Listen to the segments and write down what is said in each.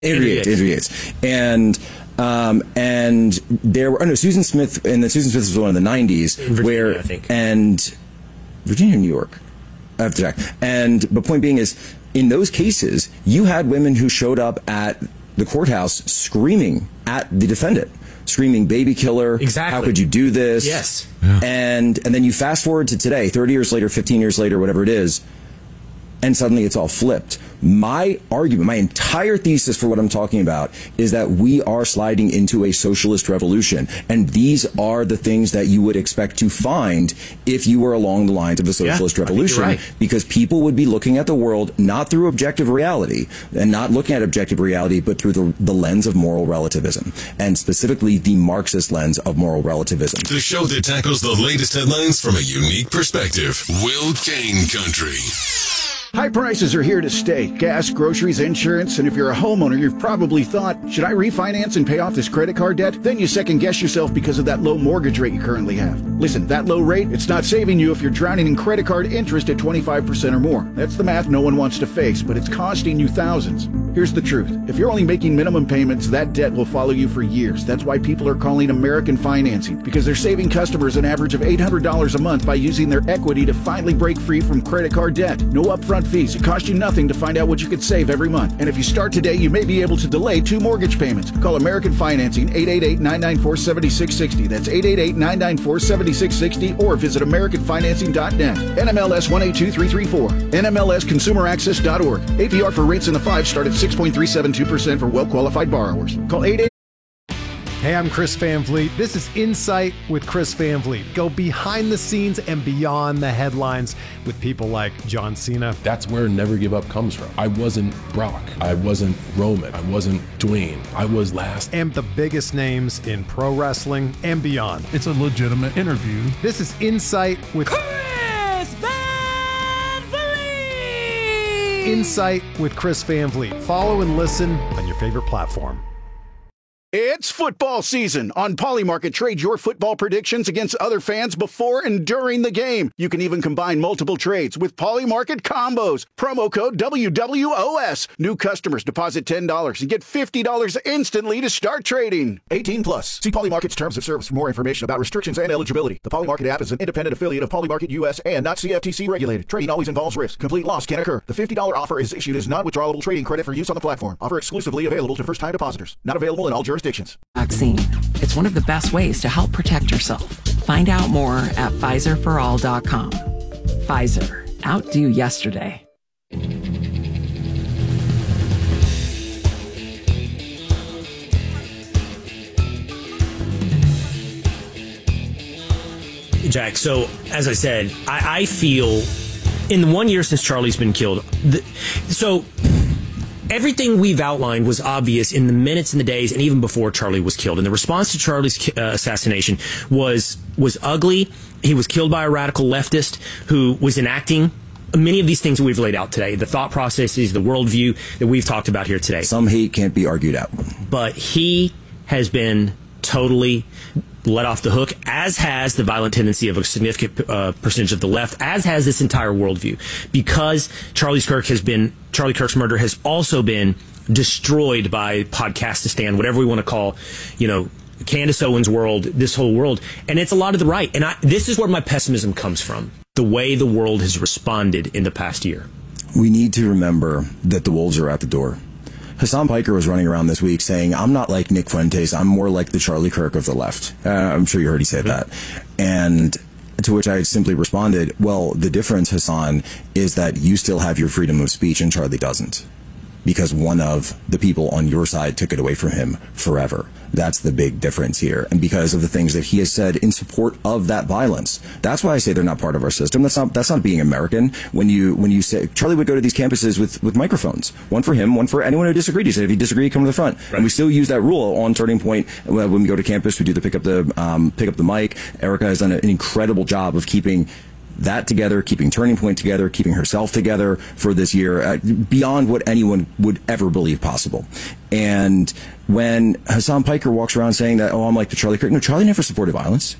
Andrew Yates. And there were, Susan Smith, and Susan Smith was one in the 90s, Virginia, I think. And Virginia, New York. I have to check. And the point being is, in those cases, you had women who showed up at the courthouse screaming at the defendant, screaming, "Baby killer! Exactly. How could you do this?" Yes. Yeah. And then you fast forward to today, 30 years later, 15 years later, whatever it is, and suddenly it's all flipped. My argument, my entire thesis for what I'm talking about is that we are sliding into a socialist revolution. And these are the things that you would expect to find if you were along the lines of a socialist revolution. Right. Because people would be looking at the world not through objective reality, and not looking at objective reality, but through the lens of moral relativism, and specifically the Marxist lens of moral relativism. The show that tackles the latest headlines from a unique perspective. Will Kane Country. High prices are here to stay. Gas, groceries, insurance, and if you're a homeowner, you've probably thought, should I refinance and pay off this credit card debt? Then you second guess yourself because of that low mortgage rate you currently have. Listen, that low rate, it's not saving you if you're drowning in credit card interest at 25% or more. That's the math no one wants to face, but it's costing you thousands. Here's the truth. If you're only making minimum payments, that debt will follow you for years. That's why people are calling American Financing, because they're saving customers an average of $800 a month by using their equity to finally break free from credit card debt. No upfront fees. It costs you nothing to find out what you could save every month. And if you start today, you may be able to delay 2 mortgage payments. Call American Financing, 888-994-7660. That's 888-994-7660, or visit AmericanFinancing.net. NMLS 182334. NMLSConsumerAccess.org. APR for rates in the 5 start at 6.372% for well-qualified borrowers. Call 88. Hey, I'm Chris Van Vliet. This is Insight with Chris Van Vliet. Go behind the scenes and beyond the headlines with people like John Cena. That's where Never Give Up comes from. I wasn't Brock. I wasn't Roman. I wasn't Dwayne. I was last. And the biggest names in pro wrestling and beyond. It's a legitimate interview. This is Insight with Chris Van Vliet. Insight with Chris Van Vliet. Follow and listen on your favorite platform. It's football season. On Polymarket, trade your football predictions against other fans before and during the game. You can even combine multiple trades with Polymarket combos. Promo code WWOS. New customers deposit $10 and get $50 instantly to start trading. 18 plus. See Polymarket's terms of service for more information about restrictions and eligibility. The Polymarket app is an independent affiliate of Polymarket US and not CFTC regulated. Trading always involves risk. Complete loss can occur. The $50 offer is issued as non-withdrawable trading credit for use on the platform. Offer exclusively available to first-time depositors. Not available in all jurisdictions. Vaccine. It's one of the best ways to help protect yourself. Find out more at PfizerForAll.com. Pfizer. Outdo yesterday. Jack, so as I said, I feel in the 1 year since Charlie's been killed, everything we've outlined was obvious in the minutes and the days and even before Charlie was killed. And the response to Charlie's assassination was ugly. He was killed by a radical leftist who was enacting many of these things that we've laid out today, the thought processes, the worldview that we've talked about here today. Some hate can't be argued out. But he has been totally let off the hook, as has the violent tendency of a significant percentage of the left, as has this entire worldview. Because Charlie Kirk's murder has also been destroyed by Podcastistan, whatever we want to call, Candace Owens' world, this whole world. And it's a lot of the right. And this is where my pessimism comes from, the way the world has responded in the past year. We need to remember that the wolves are at the door. Hassan Piker was running around this week saying, I'm not like Nick Fuentes, I'm more like the Charlie Kirk of the left. I'm sure you heard he say that. And to which I simply responded, well, the difference, Hassan, is that you still have your freedom of speech and Charlie doesn't. Because one of the people on your side took it away from him forever. That's the big difference here. And because of the things that he has said in support of that violence. That's why I say they're not part of our system. That's not being American. When you say Charlie would go to these campuses with microphones. One for him, one for anyone who disagreed. He said if you disagree, come to the front. Right. And we still use that rule on Turning Point. When we go to campus, we do the pick up the mic. Erica has done an incredible job of keeping that together, keeping Turning Point together, keeping herself together for this year, beyond what anyone would ever believe possible. And when Hassan Piker walks around saying that, oh, I'm like the Charlie Kirk, no, Charlie never supported violence.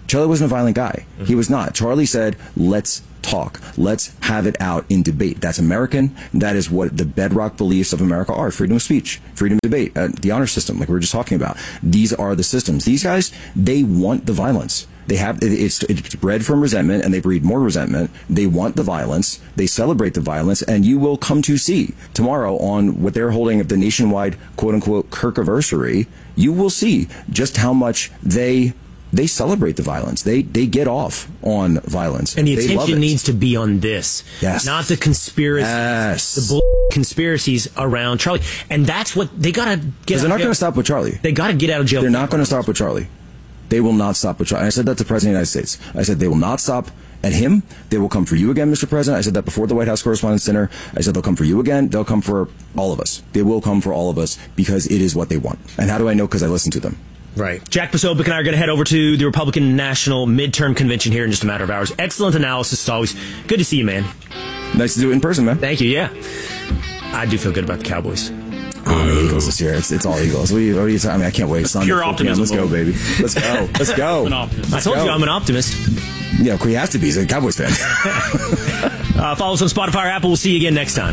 Charlie wasn't a violent guy. He was not. Charlie said, let's talk. Let's have it out in debate. That's American. That is what the bedrock beliefs of America are. Freedom of speech, freedom of debate, the honor system, like we were just talking about. These are the systems. These guys, they want the violence. They have, it's bred from resentment, and they breed more resentment. They want the violence. They celebrate the violence, and you will come to see tomorrow on what they're holding at the nationwide quote-unquote Kirkiversary. You will see just how much they celebrate the violence. They get off on violence. And the attention needs to be on this. Yes. Not the conspiracy. Yes. The conspiracies around Charlie. And that's what they got to get out of jail. Because they're not going to stop with Charlie. They got to get out of jail. They're not going to stop with Charlie. They will not stop with Charlie. I said that to the President of the United States. I said they will not stop at him. They will come for you again, Mr. President. I said that before the White House Correspondents' Dinner. I said they'll come for you again. They'll come for all of us. They will come for all of us because it is what they want. And how do I know? Because I listen to them. Right. Jack Posobiec and I are going to head over to the Republican National Midterm Convention here in just a matter of hours. Excellent analysis as always. Good to see you, man. Nice to do it in person, man. Thank you, yeah. I do feel good about the Cowboys. The Eagles this year. It's all Eagles. What are you talking? I mean, I can't wait. Sunday, pure optimism. Let's go, baby. Let's go. Let's go. I told you I'm an optimist. Yeah, he has to be. He's a Cowboys fan. Follow us on Spotify or Apple. We'll see you again next time.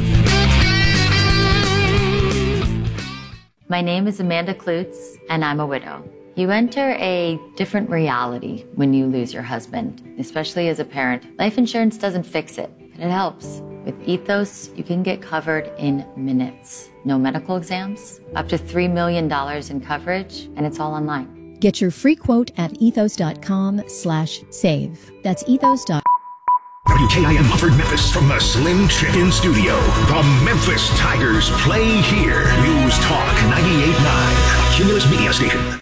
My name is Amanda Klutz, and I'm a widow. You enter a different reality when you lose your husband, especially as a parent. Life insurance doesn't fix it, but it helps. With Ethos, you can get covered in minutes. No medical exams, up to $3 million in coverage, and it's all online. Get your free quote at ethos.com/save. That's ethos.com. WKIM Mufford Memphis from the Slim Chicken Studio. The Memphis Tigers play here. News Talk 98.9, Cumulus Media Station.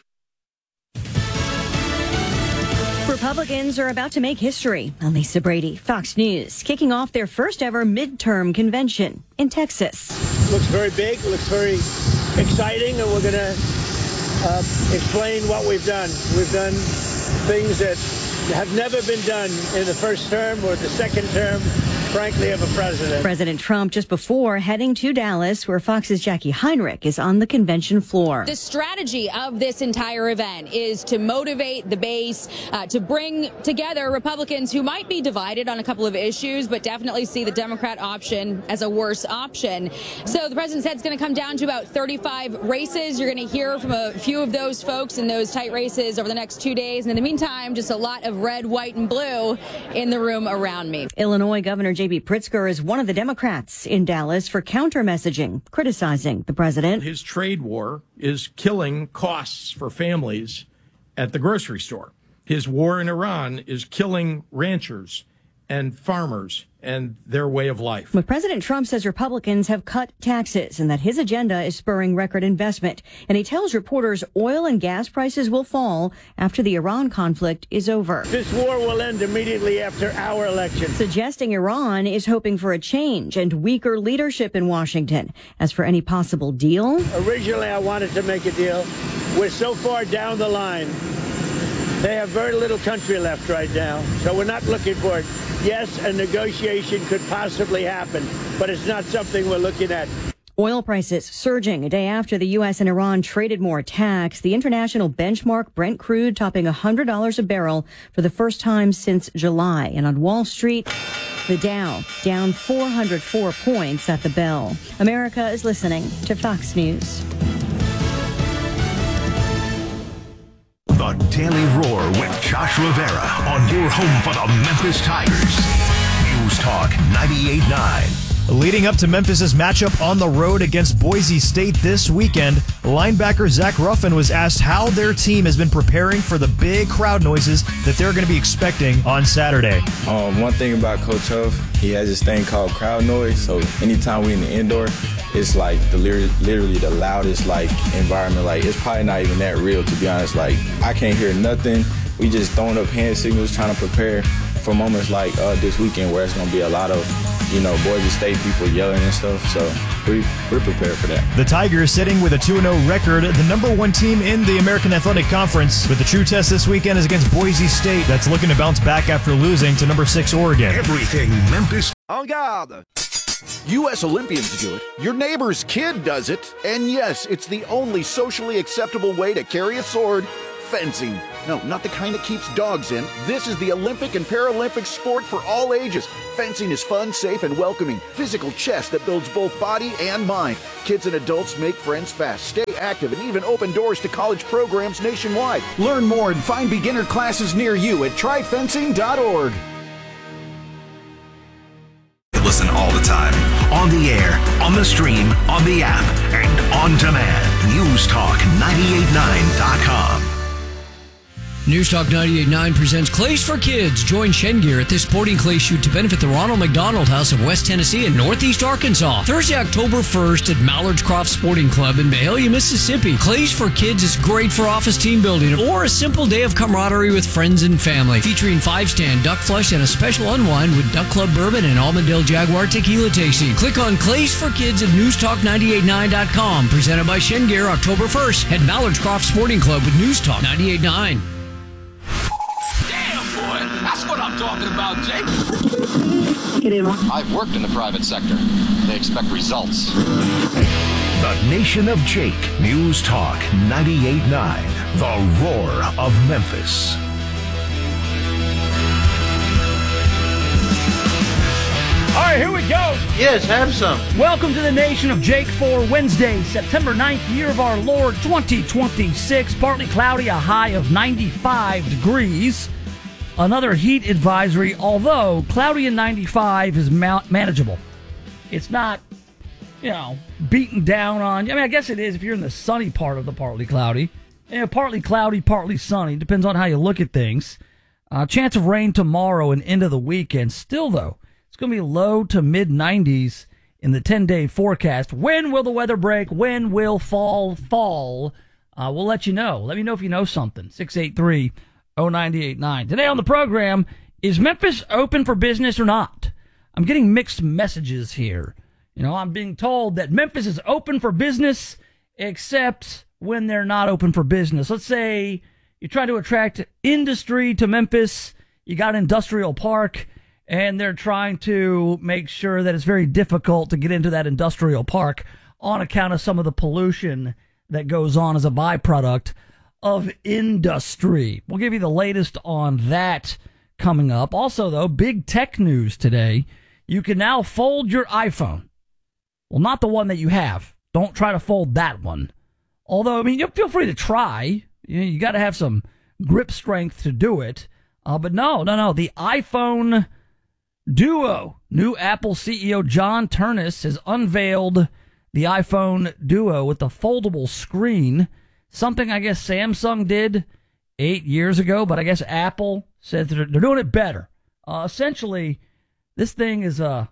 Republicans are about to make history. I'm Lisa Brady, Fox News, kicking off their first ever midterm convention in Texas. Looks very big, looks very exciting, and we're going to explain what we've done. We've done things that have never been done in the first term or the second term, frankly, of a president. President Trump just before heading to Dallas, where Fox's Jackie Heinrich is on the convention floor. The strategy of this entire event is to motivate the base, to bring together Republicans who might be divided on a couple of issues, but definitely see the Democrat option as a worse option. So the president said it's going to come down to about 35 races. You're going to hear from a few of those folks in those tight races over the next 2 days. And in the meantime, just a lot of red, white, and blue in the room around me. Illinois Governor J.B. Pritzker is one of the Democrats in Dallas for counter-messaging, criticizing the president. His trade war is killing costs for families at the grocery store. His war in Iran is killing ranchers and farmers and their way of life. But President Trump says Republicans have cut taxes and that his agenda is spurring record investment. And he tells reporters oil and gas prices will fall after the Iran conflict is over. This war will end immediately after our election. Suggesting Iran is hoping for a change and weaker leadership in Washington. As for any possible deal, originally I wanted to make a deal. We're so far down the line. They have very little country left right now, so we're not looking for it. Yes, a negotiation could possibly happen, but it's not something we're looking at. Oil prices surging a day after the U.S. and Iran traded more attacks. The international benchmark Brent crude topping $100 a barrel for the first time since July. And on Wall Street, the Dow down 404 points at the bell. America is listening to Fox News. The Daily Roar with Josh Rivera on your home for the Memphis Tigers. News Talk 98.9. Leading up to Memphis's matchup on the road against Boise State this weekend, linebacker Zach Ruffin was asked how their team has been preparing for the big crowd noises that they're going to be expecting on Saturday. One thing about Coach Huff, he has this thing called crowd noise. So anytime we're in the indoor, it's like literally the loudest environment. It's probably not even that real, to be honest. I can't hear nothing. We just throwing up hand signals, trying to prepare for moments like this weekend where it's going to be a lot of Boise State people yelling and stuff, so we're prepared for that. The Tigers sitting with a 2-0 record, the number one team in the American Athletic Conference. But the true test this weekend is against Boise State, that's looking to bounce back after losing to number 6 Oregon. Everything Memphis. En garde! U.S. Olympians do it, your neighbor's kid does it, and yes, it's the only socially acceptable way to carry a sword Fencing. No, not the kind that keeps dogs in. This is the Olympic and Paralympic sport for all ages. Fencing is fun, safe, and welcoming. Physical chess that builds both body and mind. Kids and adults make friends fast, stay active, and even open doors to college programs nationwide. Learn more and find beginner classes near you at tryfencing.org. Listen all the time. On the air, on the stream, on the app, and on demand. NewsTalk989.com. Newstalk 98.9 presents Clays for Kids. Join Shengear at this sporting clay shoot to benefit the Ronald McDonald House of West Tennessee and Northeast Arkansas. Thursday, October 1st at Mallard's Croft Sporting Club in Mahalia, Mississippi. Clays for Kids is great for office team building or a simple day of camaraderie with friends and family. Featuring 5-stand, duck flush, and a special unwind with Duck Club Bourbon and Almondale Jaguar tequila tasting. Click on Clays for Kids at NewsTalk989.com. Presented by Shengear, October 1st at Mallard's Croft Sporting Club with Newstalk 98.9. That's what I'm talking about, Jake. I've worked in the private sector. They expect results. The Nation of Jake. News Talk 98.9. The Roar of Memphis. All right, here we go. Yes, have some. Welcome to the Nation of Jake for Wednesday, September 9th, year of our Lord 2026. Partly cloudy, a high of 95 degrees. Another heat advisory, although cloudy and 95 is manageable. It's not, beaten down on. I guess it is if you're in the sunny part of the partly cloudy. Partly cloudy, partly sunny. Depends on how you look at things. Chance of rain tomorrow and into the weekend. Still, though, it's going to be low to mid-90s in the 10-day forecast. When will the weather break? When will fall? We'll let you know. Let me know if you know something. 683-0989. Today on the program, is Memphis open for business or not? I'm getting mixed messages here. I'm being told that Memphis is open for business, except when they're not open for business. Let's say you try to attract industry to Memphis. You got an industrial park, and they're trying to make sure that it's very difficult to get into that industrial park on account of some of the pollution that goes on as a byproduct of industry. We'll give you the latest on that coming up. Also, though, big tech news today. You can now fold your iPhone. Well, not the one that you have. Don't try to fold that one. Although, you feel free to try. You got to have some grip strength to do it. But no. The iPhone Duo. New Apple CEO John Ternus has unveiled the iPhone Duo with the foldable screen. Something I guess Samsung did 8 years ago, but I guess Apple said they're doing it better. Essentially, this thing is a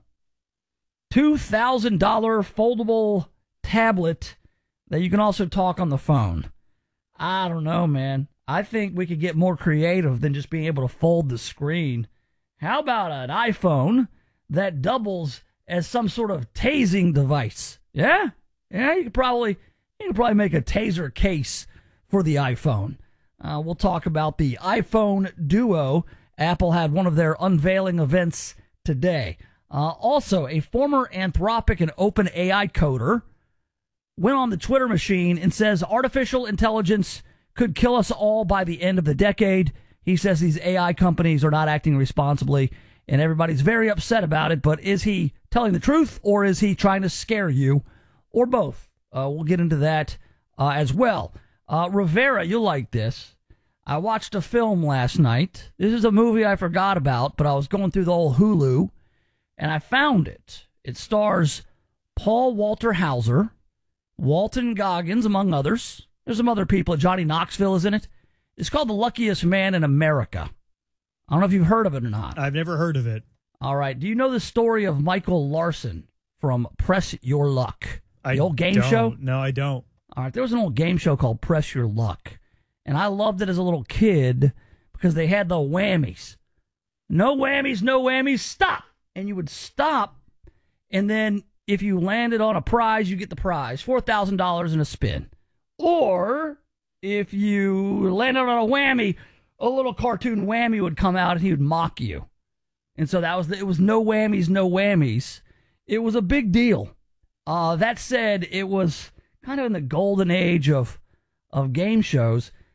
$2,000 foldable tablet that you can also talk on the phone. I don't know, man. I think we could get more creative than just being able to fold the screen. How about an iPhone that doubles as some sort of tasing device? Yeah, you could probably make a taser case for the iPhone. We'll talk about the iPhone Duo. Apple had one of their unveiling events today. Also, a former Anthropic and OpenAI coder went on the Twitter machine and says artificial intelligence could kill us all by the end of the decade. He says these AI companies are not acting responsibly, and everybody's very upset about it. But is he telling the truth, or is he trying to scare you, or both? We'll get into that as well. Rivera, you'll like this. I watched a film last night. This is a movie I forgot about, but I was going through the old Hulu, and I found it. It stars Paul Walter Hauser, Walton Goggins, among others. There's some other people. Johnny Knoxville is in it. It's called The Luckiest Man in America. I don't know if you've heard of it or not. I've never heard of it. All right. Do you know the story of Michael Larson from Press Your Luck? The old game show? No, I don't. All right. There was an old game show called Press Your Luck. And I loved it as a little kid because they had the whammies. No whammies, stop. And you would stop. And then if you landed on a prize, you get the prize, $4,000 in a spin. Or if you landed on a whammy, a little cartoon whammy would come out and he would mock you. And so it was no whammies. It was a big deal. That said, it was kind of in the golden age of game shows.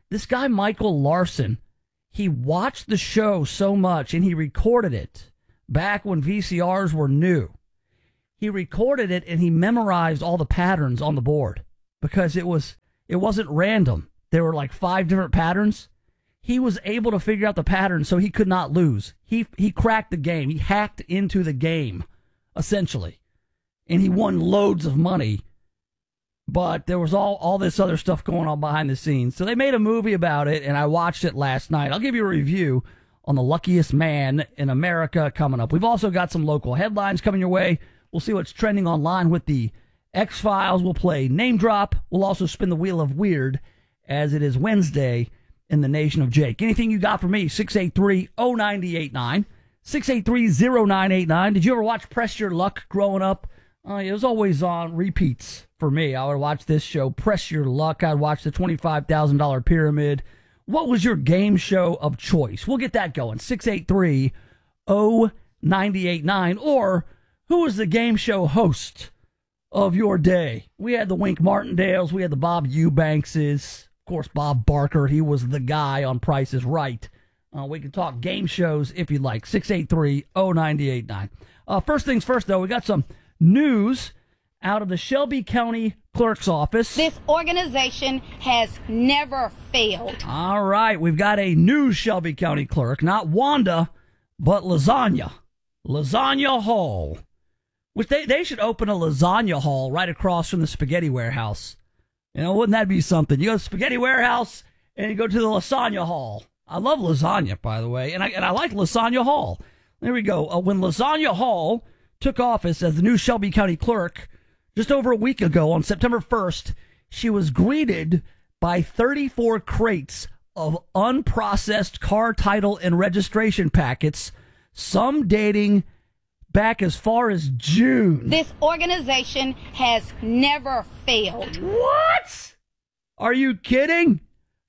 This guy, Michael Larson, he watched the show so much and he recorded it back when VCRs were new. He recorded it and he memorized all the patterns on the board because it wasn't random. There were like 5 different patterns. He was able to figure out the pattern so he could not lose. He cracked the game. He hacked into the game, essentially. And he won loads of money. But there was all this other stuff going on behind the scenes. So they made a movie about it, and I watched it last night. I'll give you a review on the luckiest man in America coming up. We've also got some local headlines coming your way. We'll see what's trending online with the X-Files. We'll play Name Drop. We'll also spin the Wheel of Weird as it is Wednesday in the Nation of Jake. Anything you got for me? 683-0989. 683-0989. Did you ever watch Press Your Luck growing up? It was always on repeats for me. I would watch this show, Press Your Luck. I'd watch the $25,000 Pyramid. What was your game show of choice? We'll get that going. 683-0989. Or who was the game show host of your day? We had the Wink Martindales. We had the Bob Eubankses. Of course, Bob Barker. He was the guy on Price is Right. We can talk game shows if you'd like. 683-0989. First things first, though, we got some news out of the Shelby County Clerk's Office. This organization has never failed. All right, we've got a new Shelby County Clerk, not Wanda, but Lasagna. Lasagna Hall. Which they should open a Lasagna Hall right across from the Spaghetti Warehouse. You know, wouldn't that be something? You go to the Spaghetti Warehouse and you go to the Lasagna Hall. I love lasagna, by the way, and I like Lasagna Hall. There we go. When Lasagna Hall took office as the new Shelby County Clerk just over a week ago on September 1st, she was greeted by 34 crates of unprocessed car title and registration packets, some dating back as far as June. This organization has never failed. What? Are you kidding?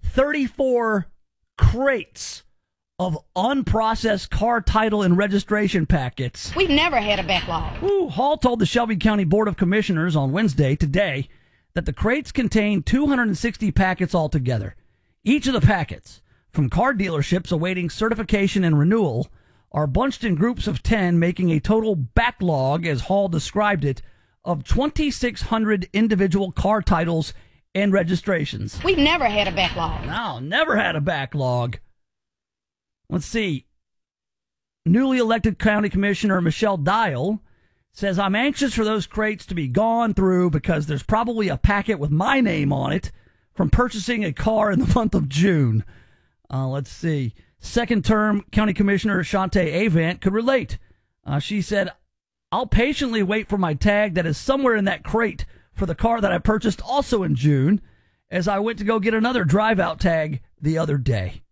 34 crates of unprocessed car title and registration packets. We've never had a backlog. Hall told the Shelby County Board of Commissioners on Wednesday, today, that the crates contain 260 packets altogether. Each of the packets, from car dealerships awaiting certification and renewal, are bunched in groups of 10, making a total backlog, as Hall described it, of 2,600 individual car titles and registrations. We've never had a backlog. No, never had a backlog. Let's see. Newly elected County Commissioner Michelle Dial says, I'm anxious for those crates to be gone through because there's probably a packet with my name on it from purchasing a car in the month of June. Let's see. Second term County Commissioner Shantae Avant could relate. She said, I'll patiently wait for my tag that is somewhere in that crate for the car that I purchased also in June, as I went to go get another drive-out tag the other day.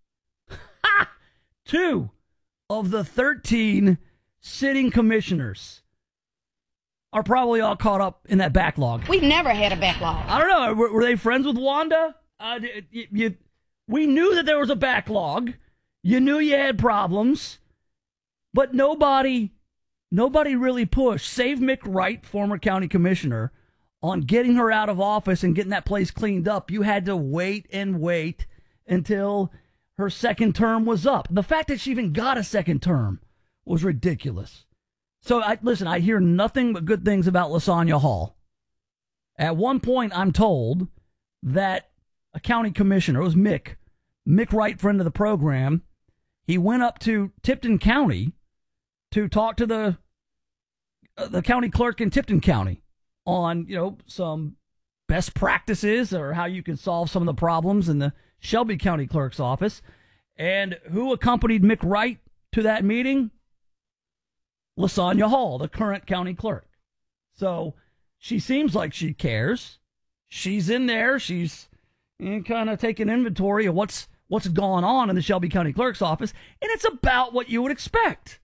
2 of the 13 sitting commissioners are probably all caught up in that backlog. We've never had a backlog. I don't know. Were they friends with Wanda? We knew that there was a backlog. You knew you had problems, but nobody really pushed, save Mick Wright, former county commissioner, on getting her out of office and getting that place cleaned up. You had to wait and wait until her second term was up. The fact that she even got a second term was ridiculous. So, listen, I hear nothing but good things about Lasagna Hall. At one point, I'm told that a county commissioner, it was Mick Wright, friend of the program, he went up to Tipton County to talk to the county clerk in Tipton County on, some best practices or how you can solve some of the problems in the Shelby County Clerk's office. And who accompanied Mick Wright to that meeting? Lasagna Hall, the current county clerk. So she seems like she cares. She's in there. She's kind of taking inventory of what's gone on in the Shelby County Clerk's office. And it's about what you would expect.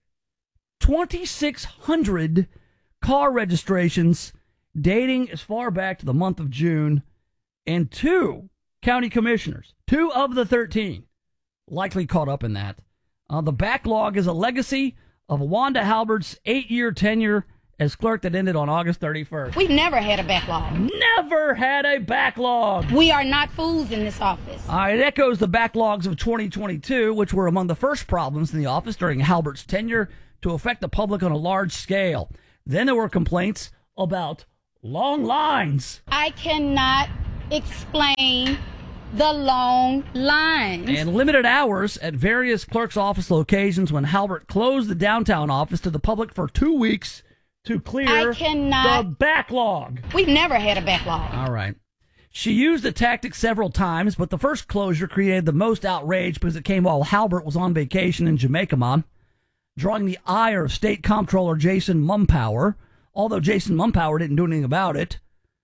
2,600 car registrations dating as far back to the month of June, and 2 county commissioners, 2 of the 13, likely caught up in that. The backlog is a legacy of Wanda Halbert's 8-year tenure as clerk that ended on August 31st. We've never had a backlog. Never had a backlog. We are not fools in this office. It echoes the backlogs of 2022, which were among the first problems in the office during Halbert's tenure to affect the public on a large scale. Then there were complaints about long lines. I cannot explain the long lines. And limited hours at various clerk's office locations when Halbert closed the downtown office to the public for 2 weeks to clear the backlog. We've never had a backlog. All right. She used the tactic several times, but the first closure created the most outrage because it came while Halbert was on vacation in Jamaica, drawing the ire of State Comptroller Jason Mumpower, although Jason Mumpower didn't do anything about it.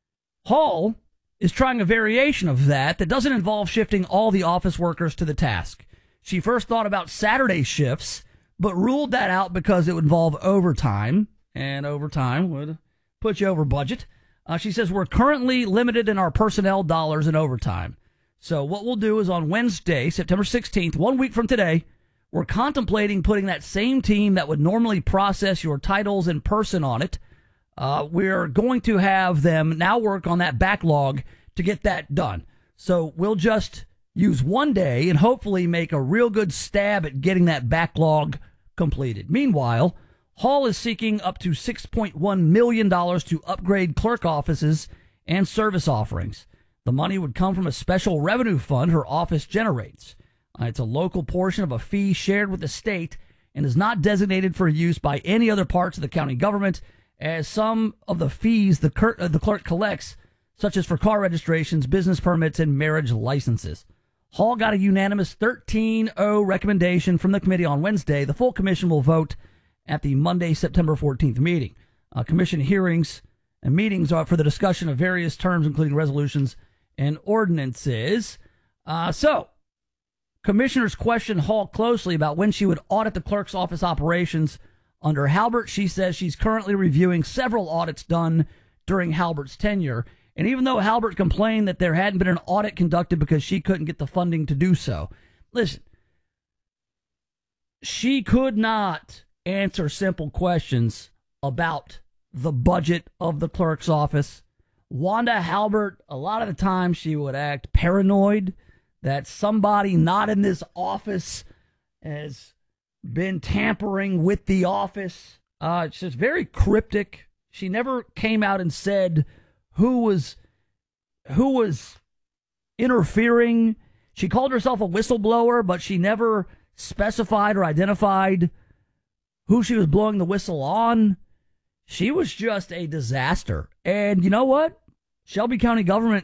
Hall is trying a variation of that doesn't involve shifting all the office workers to the task. She first thought about Saturday shifts, but ruled that out because it would involve overtime, and overtime would put you over budget. She says we're currently limited in our personnel dollars in overtime. So what we'll do is on Wednesday, September 16th, 1 week from today, we're contemplating putting that same team that would normally process your titles in person on it. We're going to have them now work on that backlog to get that done. So we'll just use 1 day and hopefully make a real good stab at getting that backlog completed. Meanwhile, Hall is seeking up to $6.1 million to upgrade clerk offices and service offerings. The money would come from a special revenue fund her office generates. It's a local portion of a fee shared with the state and is not designated for use by any other parts of the county government, as some of the fees the clerk collects, such as for car registrations, business permits, and marriage licenses. Hall got a unanimous 13-0 recommendation from the committee on Wednesday. The full commission will vote at the Monday, September 14th meeting. Commission hearings and meetings are for the discussion of various terms, including resolutions and ordinances. So, commissioners questioned Hall closely about when she would audit the clerk's office operations under Halbert. She says she's currently reviewing several audits done during Halbert's tenure. And even though Halbert complained that there hadn't been an audit conducted because she couldn't get the funding to do so, listen, she could not answer simple questions about the budget of the clerk's office. Wanda Halbert, a lot of the time she would act paranoid that somebody not in this office has been tampering with the office. It's just very cryptic. She never came out and said who was interfering. She called herself a whistleblower, but she never specified or identified who she was blowing the whistle on. She was just a disaster. And you know what? Shelby County government,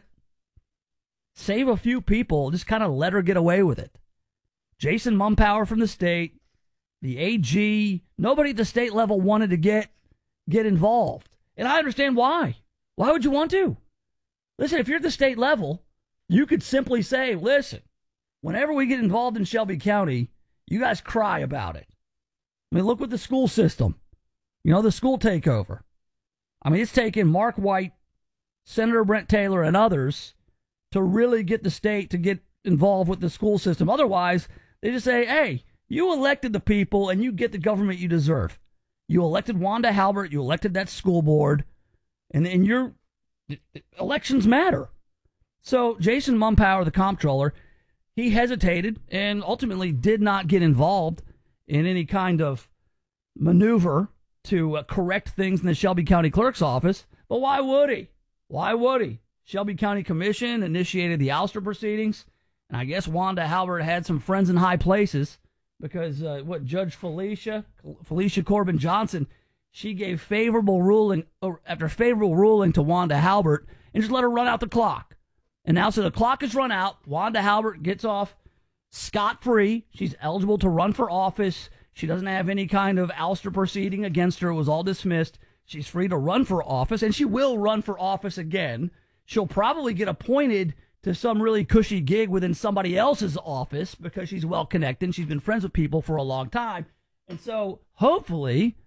save a few people, just kind of let her get away with it. Jason Mumpower from the state, the AG, nobody at the state level wanted to get involved. And I understand why. Why would you want to? Listen, if you're at the state level, you could simply say, listen, whenever we get involved in Shelby County, you guys cry about it. I mean, look with the school system. You know, the school takeover. I mean, it's taken Mark White, Senator Brent Taylor, and others to really get the state to get involved with the school system. Otherwise, they just say, hey, you elected the people and you get the government you deserve. You elected Wanda Halbert, you elected that school board, and your elections matter. So Jason Mumpower, the comptroller, he hesitated and ultimately did not get involved in any kind of maneuver to correct things in the Shelby County Clerk's office. But why would he? Why would he? Shelby County Commission initiated the ouster proceedings, and I guess Wanda Halbert had some friends in high places because Judge Felicia Corbin Johnson, she gave favorable ruling after favorable ruling to Wanda Halbert and just let her run out the clock. And now, so the clock is run out. Wanda Halbert gets off scot-free. She's eligible to run for office. She doesn't have any kind of ouster proceeding against her. It was all dismissed. She's free to run for office, and she will run for office again. She'll probably get appointed to some really cushy gig within somebody else's office because she's well-connected and she's been friends with people for a long time. And so, hopefully,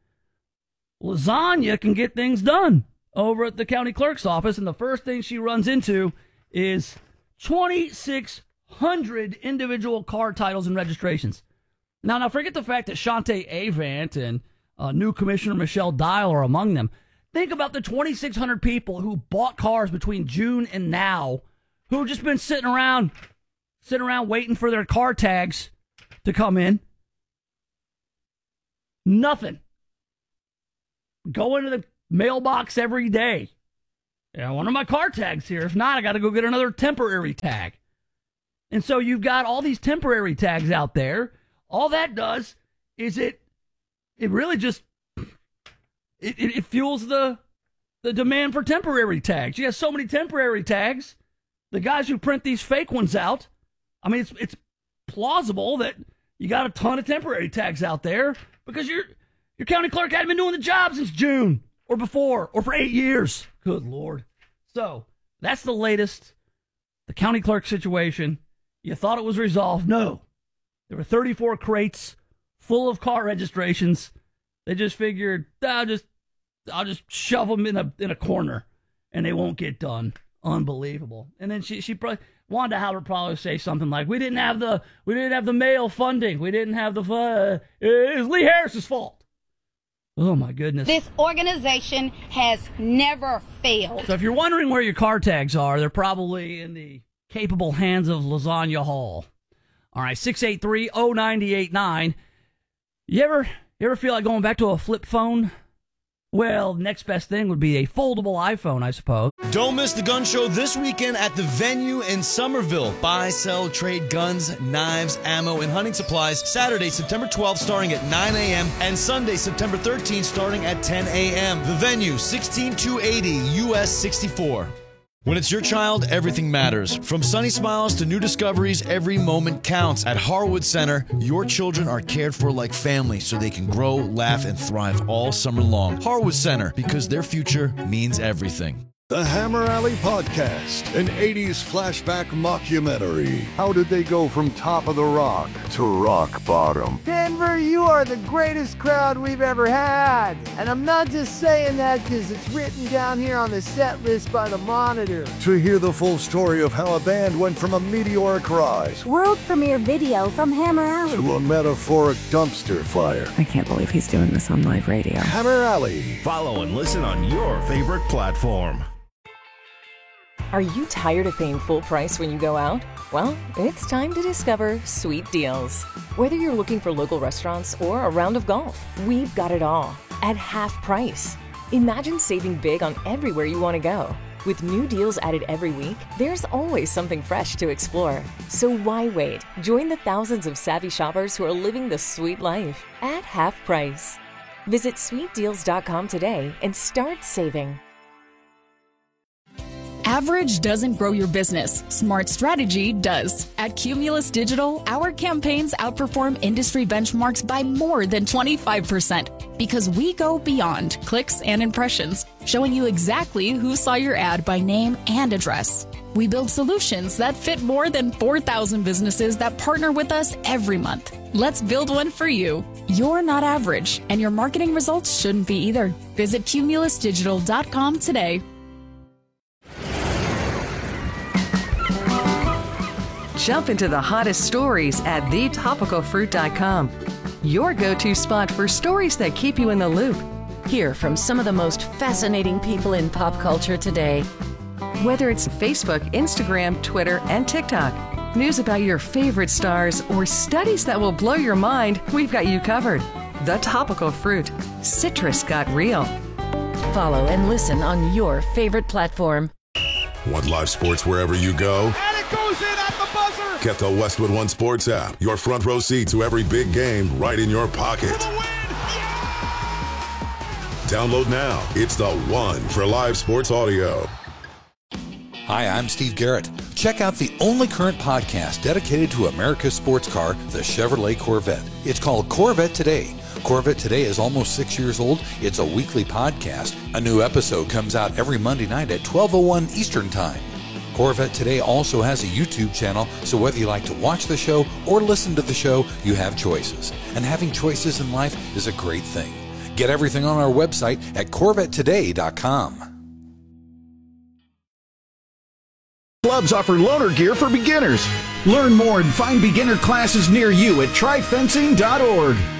Lasagna can get things done over at the county clerk's office, and the first thing she runs into is 2,600 individual car titles and registrations. Now, forget the fact that Shantae Avant and new commissioner Michelle Dial are among them. Think about the 2,600 people who bought cars between June and now, who have just been sitting around waiting for their car tags to come in. Nothing. Go into the mailbox every day. Yeah, one of my car tags here. If not, I got to go get another temporary tag. And so you've got all these temporary tags out there. All that does is it really just it fuels the demand for temporary tags. You have so many temporary tags. The guys who print these fake ones out, I mean, it's plausible that you got a ton of temporary tags out there because your county clerk hadn't been doing the job since June or before or for 8 years. Good Lord. So that's the latest. The county clerk situation. You thought it was resolved. No. There were 34 crates full of car registrations. They just figured, I'll just shove them in a corner and they won't get done. Unbelievable. And then she probably, Wanda Howard probably say something like, we didn't have the mail funding. We didn't have the it was Lee Harris's fault. Oh my goodness. This organization has never failed. So if you're wondering where your car tags are, they're probably in the capable hands of Lasagna Hall. All right, 683-0989. You ever feel like going back to a flip phone? Well, next best thing would be a foldable iPhone, I suppose. Don't miss the gun show this weekend at the Venue in Somerville. Buy, sell, trade guns, knives, ammo, and hunting supplies. Saturday, September 12th, starting at 9 a.m. and Sunday, September 13th, starting at 10 a.m. The Venue, 16280 US 64. When it's your child, everything matters. From sunny smiles to new discoveries, every moment counts. At Harwood Center, your children are cared for like family so they can grow, laugh, and thrive all summer long. Harwood Center, because their future means everything. The Hammer Alley Podcast, an 80s flashback mockumentary. How did they go from top of the rock to rock bottom? Denver, you are the greatest crowd we've ever had. And I'm not just saying that because it's written down here on the set list by the Monitor. To hear the full story of how a band went from a meteoric rise, world premiere video from Hammer Alley, to a metaphoric dumpster fire. I can't believe he's doing this on live radio. Hammer Alley. Follow and listen on your favorite platform. Are you tired of paying full price when you go out? Well, it's time to discover Sweet Deals. Whether you're looking for local restaurants or a round of golf, we've got it all at half price. Imagine saving big on everywhere you want to go. With new deals added every week, there's always something fresh to explore. So why wait? Join the thousands of savvy shoppers who are living the sweet life at half price. Visit sweetdeals.com today and start saving. Average doesn't grow your business. Smart strategy does. At Cumulus Digital, our campaigns outperform industry benchmarks by more than 25% because we go beyond clicks and impressions, showing you exactly who saw your ad by name and address. We build solutions that fit more than 4,000 businesses that partner with us every month. Let's build one for you. You're not average, and your marketing results shouldn't be either. Visit cumulusdigital.com today. Jump into the hottest stories at thetopicalfruit.com. Your go-to spot for stories that keep you in the loop. Hear from some of the most fascinating people in pop culture today. Whether it's Facebook, Instagram, Twitter, and TikTok, news about your favorite stars, or studies that will blow your mind, we've got you covered. The Topical Fruit. Citrus got real. Follow and listen on your favorite platform. Want live sports wherever you go? And it goes in at the buzzer! Get the Westwood One Sports app. Your front row seat to every big game right in your pocket. Download now. It's the one for live sports audio. Hi, I'm Steve Garrett. Check out the only current podcast dedicated to America's sports car, the Chevrolet Corvette. It's called Corvette Today. Corvette Today is almost 6 years old. It's a weekly podcast. A new episode comes out every Monday night at 12:01 Eastern Time. Corvette Today also has a YouTube channel, so whether you like to watch the show or listen to the show, you have choices. And having choices in life is a great thing. Get everything on our website at CorvetteToday.com. Clubs offer loaner gear for beginners. Learn more and find beginner classes near you at tryfencing.org.